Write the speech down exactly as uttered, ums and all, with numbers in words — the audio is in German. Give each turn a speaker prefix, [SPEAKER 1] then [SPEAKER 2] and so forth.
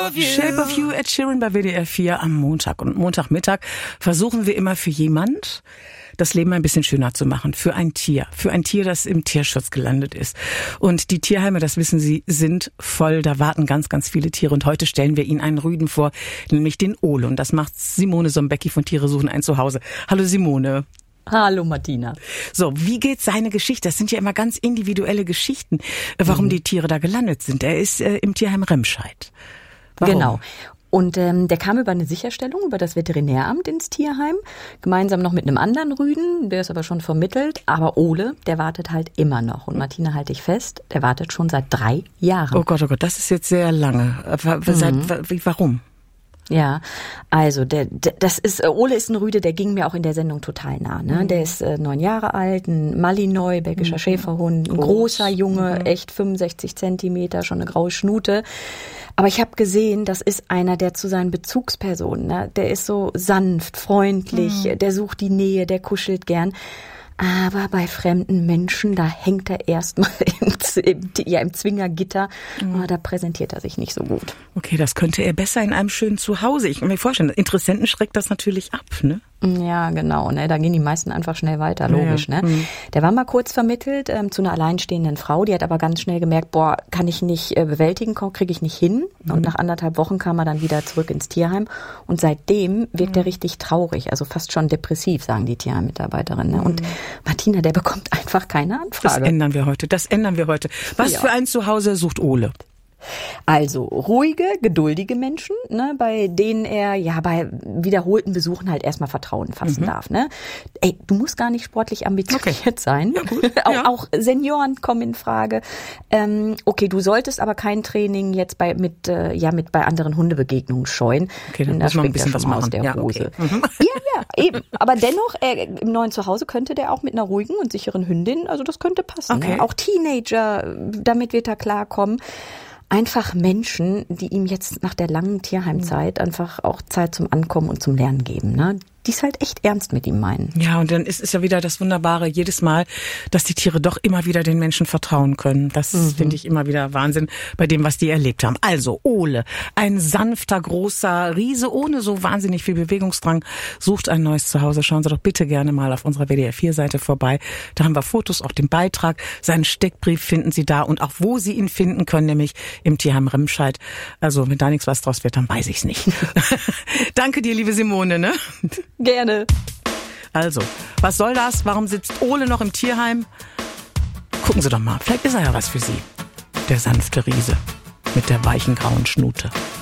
[SPEAKER 1] of You.
[SPEAKER 2] Shape of You, Ed Sheeran bei W D R vier am Montag. Und Montagmittag versuchen wir immer für jemand das Leben ein bisschen schöner zu machen. Für ein Tier. Für ein Tier, das im Tierschutz gelandet ist. Und die Tierheime, das wissen Sie, sind voll. Da warten ganz, ganz viele Tiere. Und heute stellen wir Ihnen einen Rüden vor, nämlich den Ole. Und das macht Simone Sombecki von Tiere suchen ein Zuhause. Hallo Simone.
[SPEAKER 1] Hallo Martina.
[SPEAKER 2] So, wie geht seine Geschichte? Das sind ja immer ganz individuelle Geschichten, warum mhm. die Tiere da gelandet sind. Er ist äh, im Tierheim Remscheid. Warum?
[SPEAKER 1] Genau. Und ähm, der kam über eine Sicherstellung, über das Veterinäramt ins Tierheim, gemeinsam noch mit einem anderen Rüden, der ist aber schon vermittelt. Aber Ole, der wartet halt immer noch. Und Martina, halte ich fest, der wartet schon seit drei Jahren.
[SPEAKER 2] Oh Gott, oh Gott, das ist jetzt sehr lange. Seit, mhm. Warum?
[SPEAKER 1] Ja, also der, der, das ist Ole ist ein Rüde, der ging mir auch in der Sendung total nah. Ne? Der ist äh, neun Jahre alt, ein Malinois, belgischer mhm. Schäferhund, ein Groß. großer Junge, mhm. echt fünfundsechzig Zentimeter, schon eine graue Schnute. Aber ich habe gesehen, das ist einer, der zu seinen Bezugspersonen, ne? Der ist so sanft, freundlich, mhm. der sucht die Nähe, der kuschelt gern. Aber bei fremden Menschen, da hängt er erstmal im, im, ja, im Zwingergitter. Mhm. Da präsentiert er sich nicht so gut.
[SPEAKER 2] Okay, das könnte er besser in einem schönen Zuhause. Ich kann mir vorstellen, Interessenten schreckt das natürlich ab, ne?
[SPEAKER 1] Ja, genau. Ne? Da gehen die meisten einfach schnell weiter, logisch. Ja, ja. Ne? Mhm. Der war mal kurz vermittelt ähm, zu einer alleinstehenden Frau. Die hat aber ganz schnell gemerkt, boah, kann ich nicht äh, bewältigen, kriege ich nicht hin. Mhm. Und nach anderthalb Wochen kam er dann wieder zurück ins Tierheim. Und seitdem wirkt mhm. er richtig traurig, also fast schon depressiv, sagen die Tierheimmitarbeiterinnen. Ne? Und Martina, der bekommt einfach keine Anfrage.
[SPEAKER 2] Das ändern wir heute, das ändern wir heute. Was ja. für ein Zuhause sucht Ole?
[SPEAKER 1] Also ruhige, geduldige Menschen, ne, bei denen er ja bei wiederholten Besuchen halt erstmal Vertrauen fassen mhm. darf. Ne? Ey, du musst gar nicht sportlich ambitioniert okay. sein. Ja, gut. auch, ja. auch Senioren kommen in Frage. Ähm, okay, du solltest aber kein Training jetzt bei mit äh, ja mit bei anderen Hundebegegnungen scheuen.
[SPEAKER 2] Okay, dann muss man ein bisschen was machen.
[SPEAKER 1] Aus der
[SPEAKER 2] ja,
[SPEAKER 1] Hose.
[SPEAKER 2] Okay. Mhm.
[SPEAKER 1] Ja, ja, eben. Aber dennoch, äh, im neuen Zuhause könnte der auch mit einer ruhigen und sicheren Hündin, also das könnte passen.
[SPEAKER 2] Okay.
[SPEAKER 1] Ne? Auch Teenager, damit wird er klarkommen. Einfach Menschen, die ihm jetzt nach der langen Tierheimzeit einfach auch Zeit zum Ankommen und zum Lernen geben, ne? Die es halt echt ernst mit ihm meinen.
[SPEAKER 2] Ja, und dann ist es ja wieder das Wunderbare jedes Mal, dass die Tiere doch immer wieder den Menschen vertrauen können. Das mhm. finde ich immer wieder Wahnsinn bei dem, was die erlebt haben. Also Ole, ein sanfter, großer Riese ohne so wahnsinnig viel Bewegungsdrang, sucht ein neues Zuhause. Schauen Sie doch bitte gerne mal auf unserer W D R vier Seite vorbei. Da haben wir Fotos, auch den Beitrag. Seinen Steckbrief finden Sie da und auch wo Sie ihn finden können, nämlich im Tierheim Remscheid. Also wenn da nichts was draus wird, dann weiß ich's nicht. Danke dir, liebe Simone, ne?
[SPEAKER 1] Gerne.
[SPEAKER 2] Also, was soll das? Warum sitzt Ole noch im Tierheim? Gucken Sie doch mal, vielleicht ist er ja was für Sie. Der sanfte Riese mit der weichen grauen Schnute.